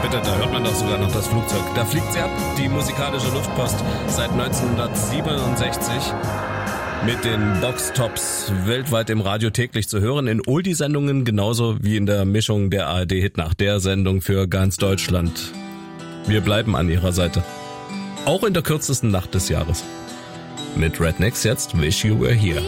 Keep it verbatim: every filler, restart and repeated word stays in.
bitte, da hört man doch sogar noch das Flugzeug. Da fliegt sie ab, die musikalische Luftpost, seit neunzehnhundertsiebenundsechzig. Mit den Boxtops weltweit im Radio täglich zu hören, in Oldie-Sendungen genauso wie in der Mischung der A R D-Hit nach der Sendung für ganz Deutschland. Wir bleiben an ihrer Seite. Auch in der kürzesten Nacht des Jahres. Mit Rednecks jetzt Wish You Were Here.